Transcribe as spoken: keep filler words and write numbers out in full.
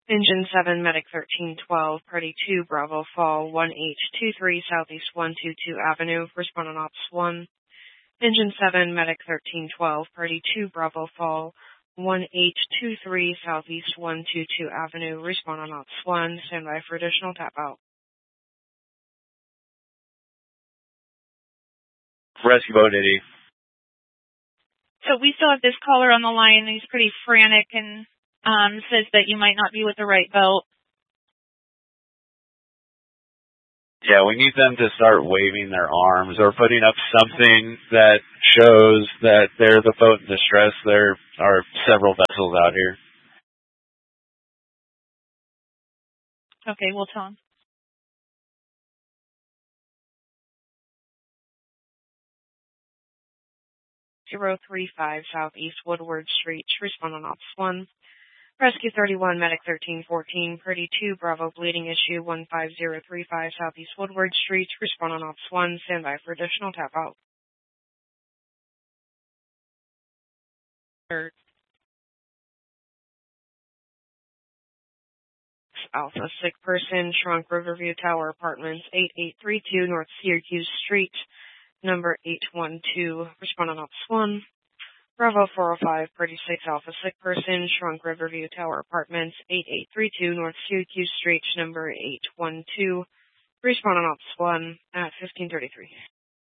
Engine seven, Medic thirteen twelve, Party two, Bravo Fall, one H two three Southeast one two two Avenue, respond on Ops one. Engine seven, Medic thirteen twelve, Party two, Bravo Fall, one H two three Southeast one two two Avenue, respond on Ops one, stand by for additional tap out. Rescue boat eighty. So we still have this caller on the line. He's pretty frantic and um, says that you might not be with the right boat. Yeah, we need them to start waving their arms or putting up something that shows that they're the boat in distress. There are several vessels out here. Okay, we'll tell him. zero three five Southeast Woodward Street, respond on Ops one. Rescue thirty-one, Medic thirteen fourteen, Purdy two, Bravo Bleeding Issue one five zero three five Southeast Woodward Street, respond on Ops one, stand by for additional tap out. Alpha, sick person, shrunk Riverview Tower Apartments, eight eight three two North Syracuse Street, number eight one two, respond on Ops one. Bravo four oh five, Purdy six Alpha, sick person, shrunk Riverview Tower Apartments, eight eight three two North Syracuse Street, number eight one two, respond on Ops one at fifteen thirty-three.